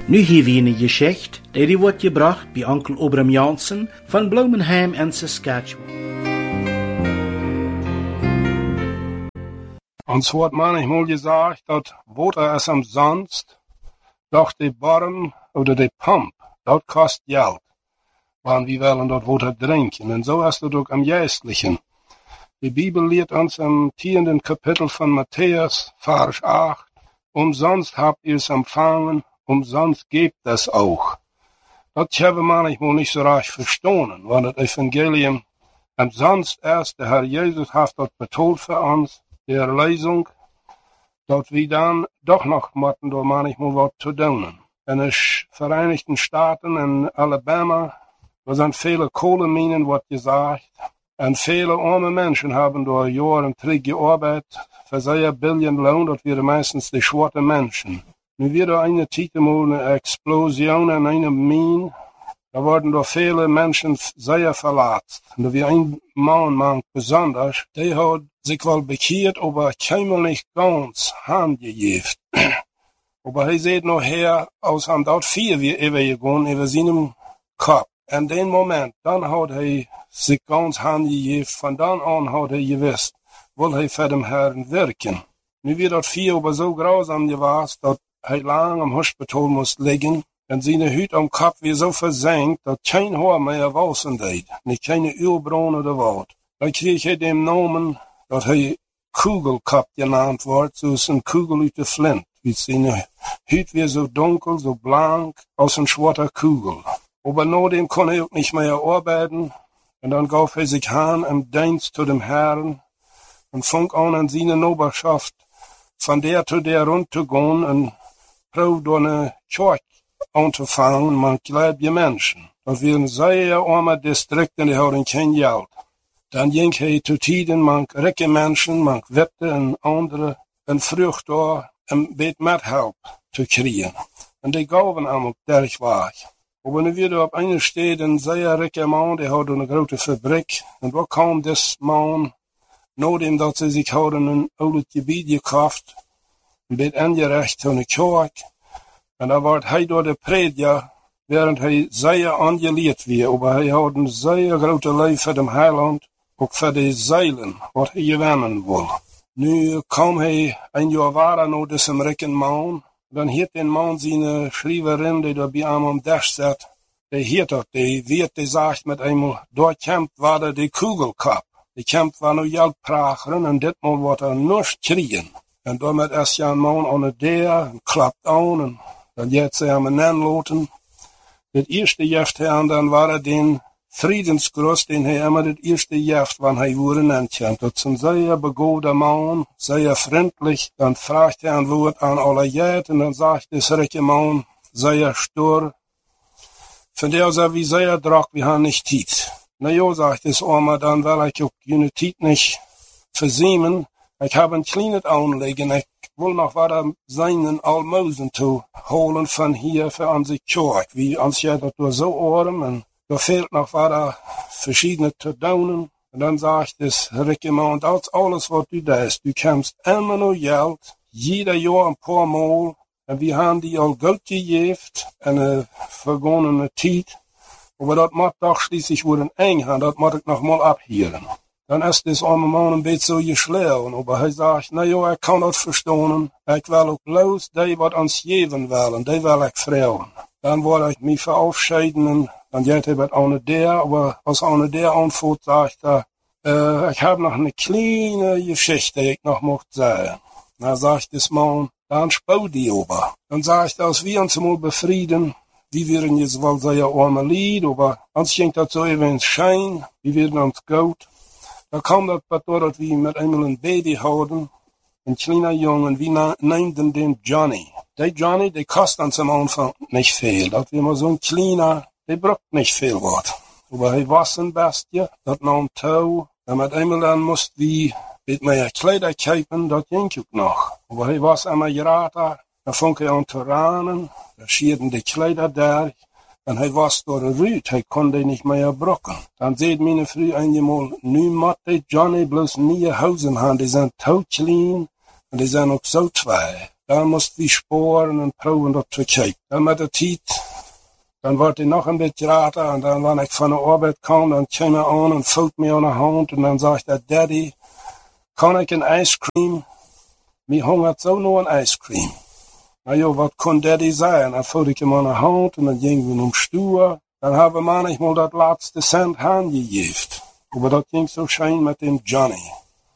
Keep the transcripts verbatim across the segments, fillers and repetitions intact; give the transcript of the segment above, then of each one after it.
Nu hier weer een geschicht, die wordt gebracht bij onkel Obram Jansen van Bloemenheim en Saskatchewan. Ons wordt manchmal gesagt, dat water is umsonst, doch die barm oder die pump, dat kost geld, wann wir willen dat water drinken. En zo is het ook am geestlichen. Die Bibel leert ons im tienden Kapitel von Matthäus, Vers acht, umsonst habt ihr es empfangen, umsonst gebt es auch. Dat hebben we manchmal nicht so recht verstanden, want het Evangelium umsonst is, de Herr Jesus heeft dat betoeld voor ons, de Erlösung, dat we dan doch nog moeten door manchmal wat te doen. In de Verenigde Staten en Alabama, er zijn vele kolenminen, wordt gezegd, en vele arme mensen hebben door jaren terug gearbeitet, voor zeer billion loon, dat waren meestens de zwarte mensen. Nu weer er een tijd een explosie in een mine, da worden door vele mensen zeer verlaatst. En er weer een man, man besonders, die had zich wel bekeerd, aber keinmal nicht ganz handgegeven. Aber hij zei nog her, als hij dat vier weer even gegaan, over zijn kop. En den moment, dan had hij zich ganz handgegeven, van dan aan had hij gewist, wil hij voor de Herren werken. Nu weer dat vier aber zo grausam geweest, dat hij lang am hospital moest liggen, en zijn huid am kop weer zo versenkt, dat geen haar meer wassen deed, niet geen uilbron oder wat. Dan kreeg hij de namen, dat hij Kugelkop genaamd wordt, zoals een kugel uit de flint. Wie zijn huid weer zo donker, zo blank, als een zwarte kugel. Aber na dem kon hij ook niet meer arbeiten, en dan gaf hij zich aan im dienst tot dem Herrn, en fang aan aan zijn Oberschaft, van der tot der rond te gaan, en proef door een kerk aan te vangen, met gelijke mensen. Dat waren zeer arme districten, die hadden geen geld. Dan ging hij tot tijden met rijke mensen, met wetten en andere, en vrucht door een beetje met hulp te krijgen. En die gaven hem ook derg weg. Maar nu weer op een stad een zeer rijke man, die had een grote fabriek. En waar kwam deze man, nadat dat ze zich hadden een oude gebied gekocht, een beetje ingerecht van een kerk. En dan werd hij door de prediker, während hij zeer aangeleerd werd, maar hij had een zeer grote lief voor de heiland, ook voor de zeilen, wat hij gewinnen wil. Nu kwam hij een jaar waren naar deze rijke man. Dan hield een man zijn schrijverin, die daar bij hem om desk zat. Die hield dat, die werd gezegd met eenmaal, daar kämpt waar de kugelkop. Die kämpt waar nu geld pracheren, en ditmaal wordt er niets krijgen. En daarmee is ja een man aan de deur, en klapt aan, en dan gaat ze hem inlaten. Het eerste jeft hij aan, dan waren den Friedensgruß, den hij immer het eerste jeft, wanneer hij worden aankwam. Dat is een zeer begoede man, zeer vriendelijk. Dan vraagt hij een woord aan alle jaren, en dan zegt de rijke man, zeer stur. Van der zei wie zeer druk, we hebben niet tijd. Na ja, zegt de arme, dan wil ik ook jullie tijd niet verzemen. Ik heb een kleine aanleggen, ik wil nog wat zijn almozen toe holen van hier voor onze kerk. Wie ons ja dat door zo arm, en er fehlt noch wat verschiedene te doen. En dan zegt de rijke man, dat is alles wat u doet. Du krijgt immer nog geld, jeder jaar een paar maal. En we hebben die al goed gegeven en een vergangene tijd. Maar dat moet toch schließlich worden eng gaan, dat moet ik nog mal abhieren. Dan is deze arme man een beetje zo geschlagen, maar hij zegt, nou ja, ik kan dat verstaan. Ik wil ook bloos die wat ons geven willen, die wil ik vrouwen. Dan word ik me verafscheiden en dan gaat hij met aan de deur, maar als aan de deur antwoordt, zegt hij, uh, ik heb nog een kleine geschichte die ik nog mocht zeggen. Dan zegt deze man, dan spouw die over. Dan zegt hij, als we ons mal befrieden, wir werden jetzt wohl sehr arme Lied, aber uns ging das so eben ins Schein, wir werden uns gut. Da kam das Pator, dass wir mit einmal ein Baby hatten, ein kleiner Jungen, wir nannten den Johnny. Der Johnny, der kostet uns am Anfang nicht viel. Das war immer so ein kleiner, der braucht nicht viel Wort. Aber er war ein Bestie, das nahm Tau, und mit einmal dann mussten wir mit mehr Kleider kaufen, das ging auch noch. Aber er war einmal geraten, da fing er an zu ranen, da schierden die Kleider da, und er war door de ruut, hij kon die nicht mehr brocken. Dan zei meine Frau einmal, nu moet die Johnny bloß nie Hausen haben, die zijn te klein, en die zijn ook zo twee. Dan moest we sporen en proeven dat te kijken. Dan met de tijd, dan wordt hij nog een beetje later, en dan wanneer ik van de arbeid kwam, dan kwam hij aan en voelt me aan de hand, en dan zegt hij, Daddy, kan ik een ijscream? Mij hongert zo naar een ijscream. Nou ja, wat kon Daddy zijn? Dan voelde ik hem aan de hand, en dan gingen we naar stoer. Dan hebben we manchmal dat laatste cent aangegeven. Maar dat ging zo schijn met dem Johnny.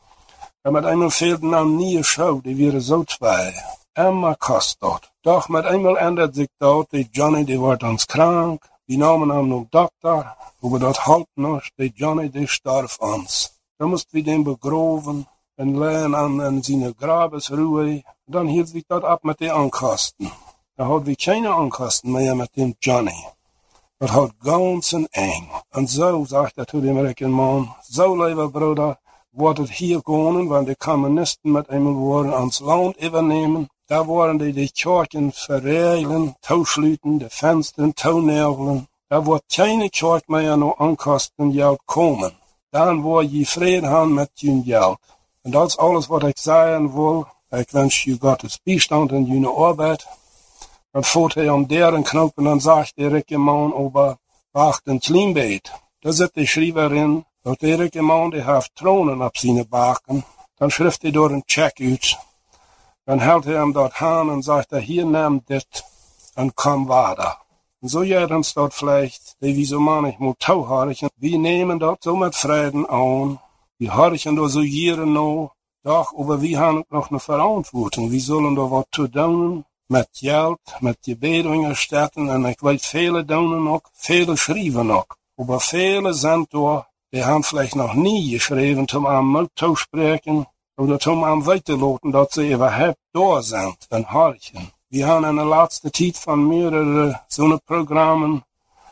En met eenmaal veelde nam nieuwe show, die waren zo twee. Emma kost dat. Doch met eenmaal ändert zich dat, die Johnny die wordt ons krank. We namen hem naar dokter. Maar dat halt nog, die Johnny die starf ons. Dan moesten we den begroven en leggen aan en zijn grabesruhe. Dan hield we dat op met die aankosten. Dan hadden we geen aankosten meer met dem Johnny. Dat had ganz en eng. En zo, zegt hij tot de Amerikaanman, zo lieve broeder, wordt het hier gaan, want de communisten met eenmaal worden ons land overnemen. Daar worden die de kerken verreilen, toesluiten, de vensteren toenevelen. Daar wordt geen kerk meer naar aankosten geld komen. Dan word je vrede hebben met je geld. En dat is alles wat ik zeggen wil. Ik wens je Gottes bijstand in je arbeid. Dan voert hij om deren knop en dan zegt de rijke man over wacht een klein beetje. Daar zit de schrijver in. Dat de rijke man die heeft tronen op zijn baken. Dan schrijft hij door een check uit. Dan houdt hij hem dat aan en zegt hij hier neem dit en kom verder. En zo jaren staat vielleicht, die wie zo manchmal touwharrigen. We nemen dat zo met vrede aan. We harrigen door zo jaren nou. Doch, aber we hebben ook nog een verantwoording. We zullen er wat toe doen. Met geld, met gebedingen starten. En ik weet vele doen ook, vele schrijven ook. Maar vele zijn door, die hebben vielleicht nog niet geschreven om aan moed te spreken. Of om aan weten te laten dat ze überhaupt door zijn en hartje. We hebben in de laatste tijd van meerdere zo'n programma's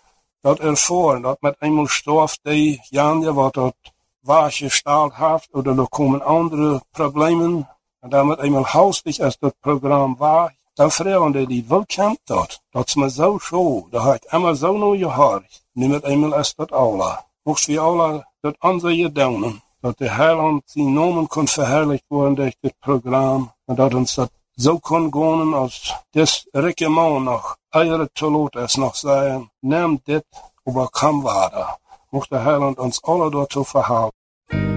dat ervoor, dat met eenmaal stof die Janja wat dat waargesteld heeft, of er komen andere problemen. En dan met eenmaal haustig als dat programma waar, dan vragen die die wel kent dat. Dat is me zo zo, dat heb ik immer zo naar je hart. Nu met eenmaal als dat Allah. Mocht we Allah dat onze je doen. Dat de heiland zijn namen kon verheerlijkt worden door dit programma. En dat ons dat zo kon gaan als des rijke man nog eieren te laten is nog zeggen. Neem dit, maar kom verder. Mocht de heiland ons alle daartoe verhouden.